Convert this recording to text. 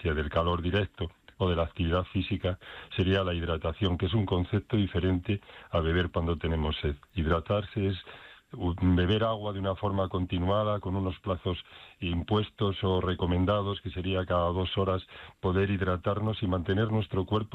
diferencia del calor directo o de la actividad física, sería la hidratación, que es un concepto diferente a beber cuando tenemos sed. Hidratarse es beber agua de una forma continuada, con unos plazos impuestos o recomendados, que sería cada 2 horas poder hidratarnos y mantener nuestro cuerpo